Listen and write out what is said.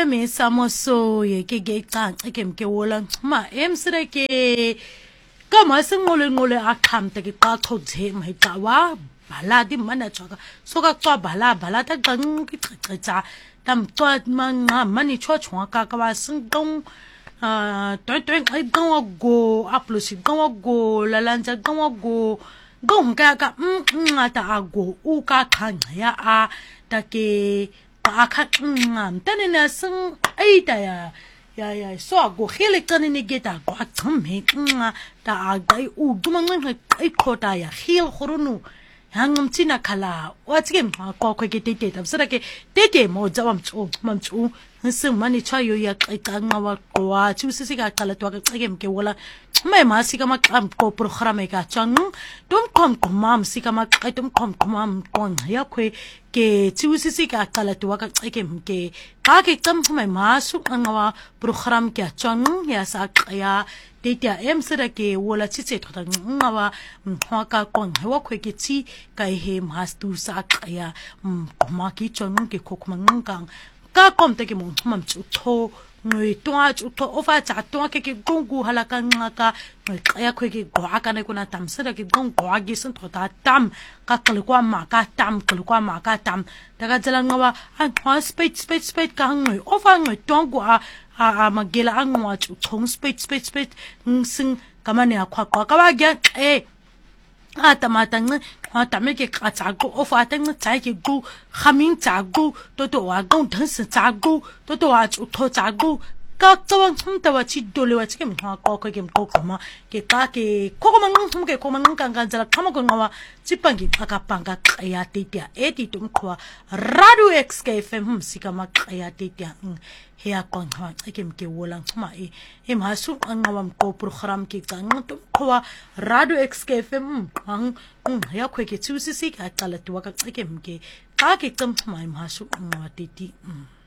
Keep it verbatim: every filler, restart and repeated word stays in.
ye me samoso ye ke ke ca ke mke wola ma emsre ke ka masengole ngole a khamte ke qa xothe mai qawa baladi mana chaka soka cwa bala bala ta qang ke xexetsa tam cwa manqa mani chwa chwa ka ka ba singong ah to to ai gawa go aplosi gawa go la lanza gawa go gong ka ka ngata ago u ka khanga ya a ta ke pa kha ngam tane na sing ai ta ya ya ya so go khile tane ni geta go tsam me ta ai u dumang ai khota ya khil khurunu hangum tina khala watsike ma ko ko ke tete tab sara ke tete mo jawam chu mam chu nsing mani chayo ya qanga wa kwa chu sisi ka qala to ka qeke mke wala mai ma sika ma qam ko program ka chang dum kom komam sika ma qaitum kom komam kon ya khwe ke chu sisi ka qala to ka qeke mke ka ke qam mai ma su ngwa program ka chang ya sa ya tete em sara ke wala chitse thota ngwa mkhwa ka kon wa khwe ke chi kai he mas tu sa ya ma ki chang ke khokma ngang ka kom te ke mo mam chu tho ngoi toa chu tho ofa cha toa ke ke gongu halaka ngaka ya khwe ke go aka ne kuna tam sara ke gong go agi sun tho ta tam ka kal kwa ma ka tam kal kwa ma ka tam daga jala ngawa an thwa speed speed speed ka ngoi ofa ngoi tongu a a magela angwa chu thong speed speed speed sing kamane akwa kwa ka ba gya e ata matang ata me ke ka cha go of ata ng chai ke go khaming cha go to to wa gong thang se cha go to to wa chu tho cha go ka chawang chum ta wa chi dole wa chikem ha ko ko kem ko ma ke ka ke ko ko mang thum ke ko mang kan kan jala khama ko ngawa chipangi ka panga ya ti tia e ti tum khwa radio x k f m sika ma ya ti tia hea kon ha kem ke wolang chuma e em ha su angawam ko program ke kang tum khwa radio x k f m ang ya khwe ke chu si si ka kala tu ka kem ke ka ke chum chuma em ha su ngawa ti ti